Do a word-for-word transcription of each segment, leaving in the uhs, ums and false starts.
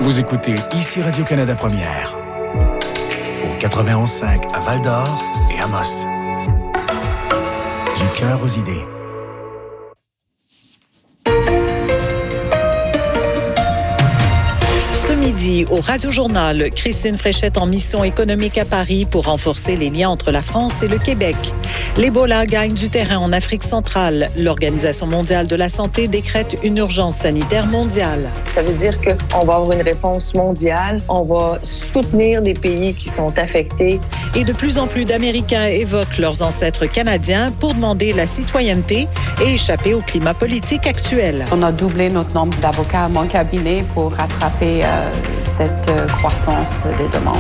Vous écoutez ici Radio-Canada Première. Au quatre-vingt-onze cinq à Val-d'Or et Amos. Du cœur aux idées. Ce midi, au Radio-Journal, Christine Fréchette en mission économique à Paris pour renforcer les liens entre la France et le Québec. L'Ebola gagne du terrain en Afrique centrale. L'Organisation mondiale de la santé décrète une urgence sanitaire mondiale. Ça veut dire qu'on va avoir une réponse mondiale. On va soutenir les pays qui sont affectés. Et de plus en plus d'Américains évoquent leurs ancêtres canadiens pour demander la citoyenneté et échapper au climat politique actuel. On a doublé notre nombre d'avocats à mon cabinet pour rattraper euh, cette euh, croissance des demandes.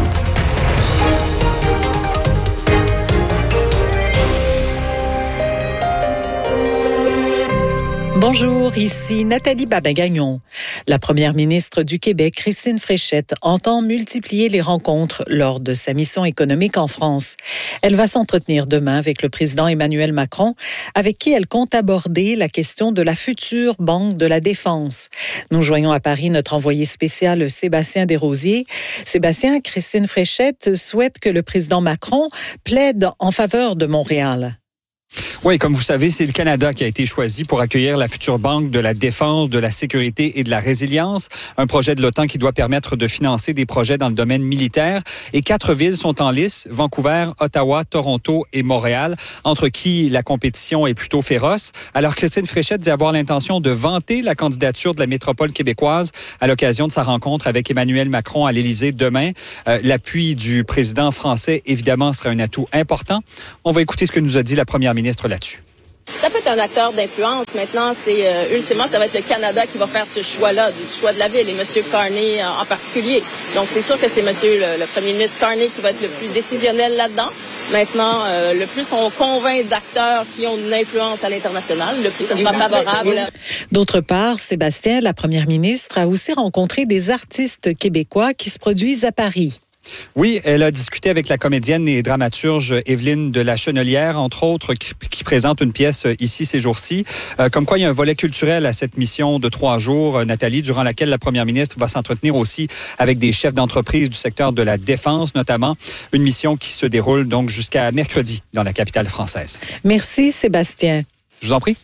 Bonjour, ici Nathalie Babin-Gagnon. La première ministre du Québec, Christine Fréchette, entend multiplier les rencontres lors de sa mission économique en France. Elle va s'entretenir demain avec le président Emmanuel Macron, avec qui elle compte aborder la question de la future Banque de la Défense. Nous joignons à Paris notre envoyé spécial Sébastien Desrosiers. Sébastien, Christine Fréchette souhaite que le président Macron plaide en faveur de Montréal. Oui, comme vous savez, c'est le Canada qui a été choisi pour accueillir la future Banque de la Défense, de la Sécurité et de la Résilience, un projet de l'OTAN qui doit permettre de financer des projets dans le domaine militaire. Et quatre villes sont en lice, Vancouver, Ottawa, Toronto et Montréal, entre qui la compétition est plutôt féroce. Alors, Christine Fréchette dit avoir l'intention de vanter la candidature de la métropole québécoise à l'occasion de sa rencontre avec Emmanuel Macron à l'Élysée demain. Euh, l'appui du président français, évidemment, sera un atout important. On va écouter ce que nous a dit la première ministre ministre là-dessus. Ça peut être un acteur d'influence. Maintenant, c'est euh, ultimement, ça va être le Canada qui va faire ce choix-là, du choix de la ville, et M. Carney en, en particulier. Donc, c'est sûr que c'est M. Le, le premier ministre Carney qui va être le plus décisionnel là-dedans. Maintenant, euh, le plus on convainc d'acteurs qui ont une influence à l'international, le plus ce sera favorable. D'autre part, Sébastien, la première ministre, a aussi rencontré des artistes québécois qui se produisent à Paris. Oui, elle a discuté avec la comédienne et dramaturge Évelyne de la Chenelière, entre autres, qui, qui présente une pièce ici ces jours-ci. Euh, comme quoi, il y a un volet culturel à cette mission de trois jours, Nathalie, durant laquelle la première ministre va s'entretenir aussi avec des chefs d'entreprise du secteur de la défense, notamment. Une mission qui se déroule donc jusqu'à mercredi dans la capitale française. Merci, Sébastien. Je vous en prie.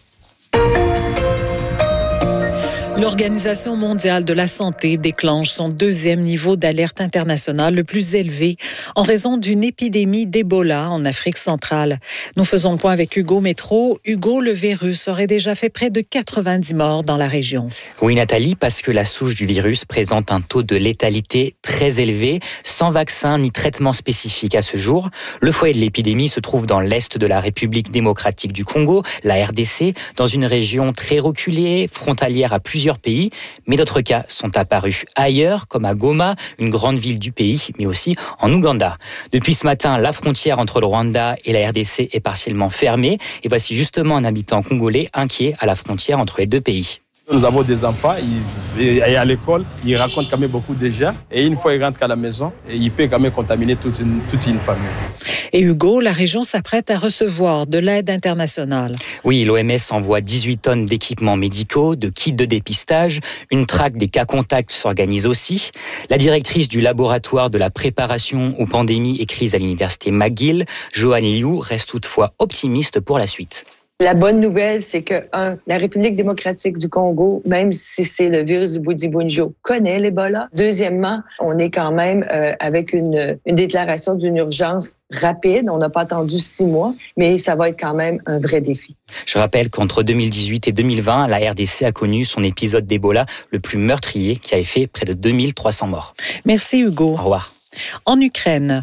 L'Organisation mondiale de la santé déclenche son deuxième niveau d'alerte internationale le plus élevé en raison d'une épidémie d'Ebola en Afrique centrale. Nous faisons le point avec Hugo Métro. Hugo, le virus aurait déjà fait près de quatre-vingt-dix morts dans la région. Oui, Nathalie, parce que la souche du virus présente un taux de létalité très élevé, sans vaccin ni traitement spécifique à ce jour. Le foyer de l'épidémie se trouve dans l'est de la République démocratique du Congo, la R D C, dans une région très reculée, frontalière à plusieurs pays, mais d'autres cas sont apparus ailleurs, comme à Goma, une grande ville du pays, mais aussi en Ouganda. Depuis ce matin, la frontière entre le Rwanda et la R D C est partiellement fermée, et voici justement un habitant congolais inquiet à la frontière entre les deux pays. Nous avons des enfants, ils, à l'école, ils racontent quand même beaucoup de gens, et une fois ils rentrent à la maison, ils peuvent quand même contaminer toute une, toute une famille. Et Hugo, la région s'apprête à recevoir de l'aide internationale. Oui, l'O M S envoie dix-huit tonnes d'équipements médicaux, de kits de dépistage. Une traque des cas contacts s'organise aussi. La directrice du laboratoire de la préparation aux pandémies et crises à l'université McGill, Joanne Liu, reste toutefois optimiste pour la suite. La bonne nouvelle, c'est que, un, la République démocratique du Congo, même si c'est le virus du Bundibugyo, connaît l'Ebola. Deuxièmement, on est quand même euh, avec une, une déclaration d'une urgence rapide. On n'a pas attendu six mois, mais ça va être quand même un vrai défi. Je rappelle qu'entre deux mille dix-huit et deux mille vingt, la R D C a connu son épisode d'Ebola le plus meurtrier qui avait fait près de deux mille trois cents morts. Merci Hugo. Au revoir. En Ukraine.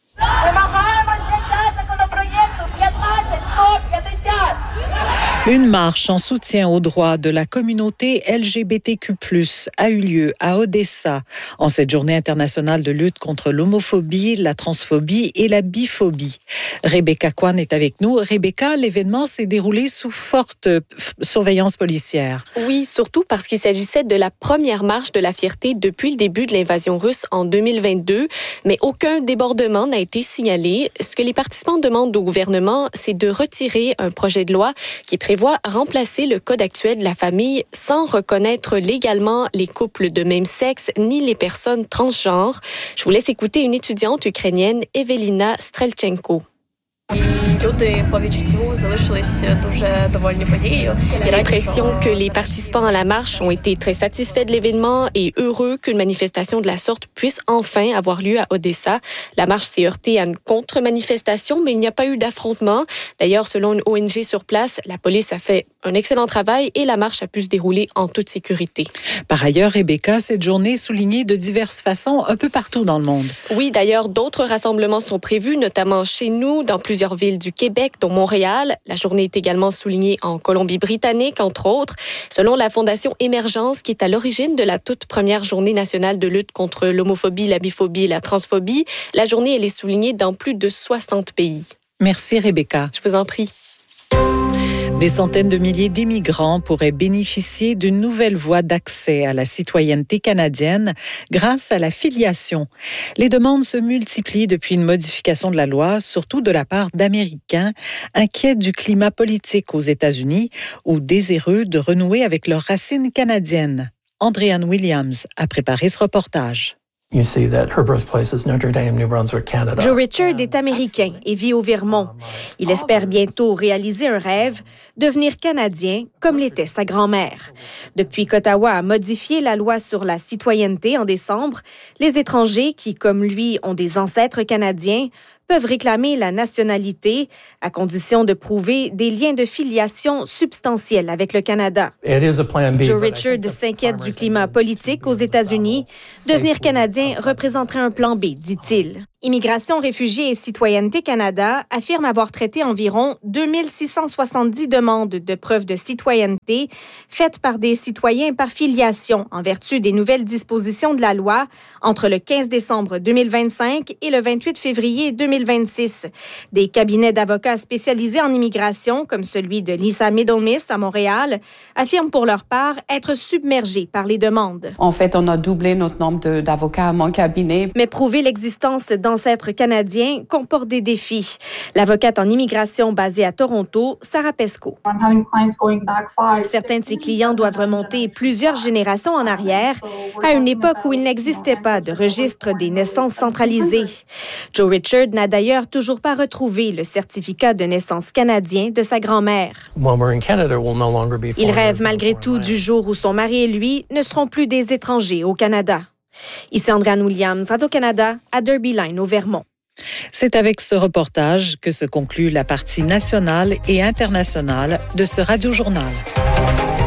Une marche en soutien aux droits de la communauté L G B T Q plus, a eu lieu à Odessa en cette journée internationale de lutte contre l'homophobie, la transphobie et la biphobie. Rebecca Kwan est avec nous. Rebecca, l'événement s'est déroulé sous forte surveillance policière. Oui, surtout parce qu'il s'agissait de la première marche de la fierté depuis le début de l'invasion russe en deux mille vingt-deux, mais aucun débordement n'a été signalé. Ce que les participants demandent au gouvernement, c'est de retirer un projet de loi qui prévoit prévoit remplacer le code actuel de la famille sans reconnaître légalement les couples de même sexe ni les personnes transgenres. Je vous laisse écouter une étudiante ukrainienne, Evelina Strelchenko. Il y a l'impression que les participants à la marche ont été très satisfaits de l'événement et heureux qu'une manifestation de la sorte puisse enfin avoir lieu à Odessa. La marche s'est heurtée à une contre-manifestation, mais il n'y a pas eu d'affrontement. D'ailleurs, selon une O N G sur place, la police a fait un excellent travail et la marche a pu se dérouler en toute sécurité. Par ailleurs, Rebecca, cette journée est soulignée de diverses façons un peu partout dans le monde. Oui, d'ailleurs, d'autres rassemblements sont prévus, notamment chez nous, dans plusieurs villes du Québec, dont Montréal. La journée est également soulignée en Colombie-Britannique, entre autres. Selon la Fondation Émergence, qui est à l'origine de la toute première journée nationale de lutte contre l'homophobie, la biphobie et la transphobie, la journée elle est soulignée dans plus de soixante pays. Merci, Rebecca. Je vous en prie. Des centaines de milliers d'immigrants pourraient bénéficier d'une nouvelle voie d'accès à la citoyenneté canadienne grâce à la filiation. Les demandes se multiplient depuis une modification de la loi, surtout de la part d'Américains inquiets du climat politique aux États-Unis ou désireux de renouer avec leurs racines canadiennes. Andréanne Williams a préparé ce reportage. Joe Richard est américain et vit au Vermont. Il espère bientôt réaliser un rêve, devenir Canadien comme l'était sa grand-mère. Depuis qu'Ottawa a modifié la loi sur la citoyenneté en décembre, les étrangers qui, comme lui, ont des ancêtres canadiens, peuvent réclamer la nationalité à condition de prouver des liens de filiation substantiels avec le Canada. Joe Richard s'inquiète du climat politique aux États-Unis. Devenir Canadien représenterait un plan B, dit-il. Immigration, Réfugiés et Citoyenneté Canada affirme avoir traité environ deux mille six cent soixante-dix demandes de preuve de citoyenneté faites par des citoyens par filiation en vertu des nouvelles dispositions de la loi entre le quinze décembre deux mille vingt-cinq et le vingt-huit février deux mille vingt-six. Des cabinets d'avocats spécialisés en immigration, comme celui de Lisa Middlemiss à Montréal, affirment pour leur part être submergés par les demandes. En fait, on a doublé notre nombre de, d'avocats à mon cabinet. Mais prouver l'existence d'ancêtres canadiens comporte des défis. L'avocate en immigration basée à Toronto, Sarah Pesco. Certains de ses clients doivent remonter plusieurs générations en arrière, à une époque où il n'existait pas de registre des naissances centralisé. Joe Richard n'a d'ailleurs toujours pas retrouvé le certificat de naissance canadien de sa grand-mère. Il rêve malgré tout du jour où son mari et lui ne seront plus des étrangers au Canada. Ici Andréanne Williams, Radio-Canada, à Derby Line, au Vermont. C'est avec ce reportage que se conclut la partie nationale et internationale de ce radiojournal.